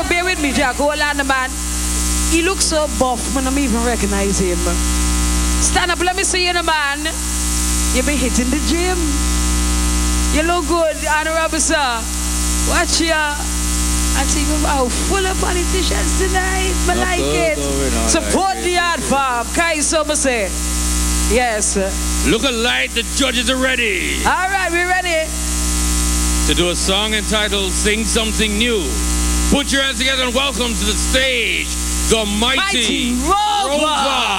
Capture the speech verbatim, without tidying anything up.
go, bear with me, Jack. Hold on, the man. He looks so buff, man, I don't even recognize him. Stand up, let me see you, the man. You been hitting the gym. You look good, Honorable Sir. Watch ya. I see you out full of politicians tonight. I like it. Support the art farm. Kai Summer say. Yes. Look alike, the judges are ready. All right, we're ready. To do a song entitled Sing Something New. Put your hands together and welcome to the stage the mighty, Mighty Rover. Rover.